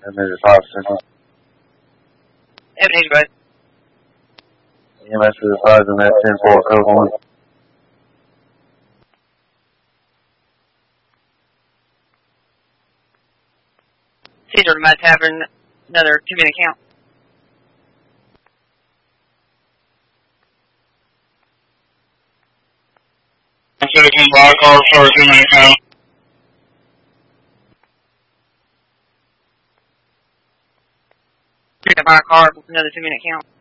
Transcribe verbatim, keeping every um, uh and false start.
And there's five cents. Evan, bud. E M S is five in that ten four code one. Cedar must have an, another two minute count. Citizen by car for a two minute count. Pick up our car with another two minute count.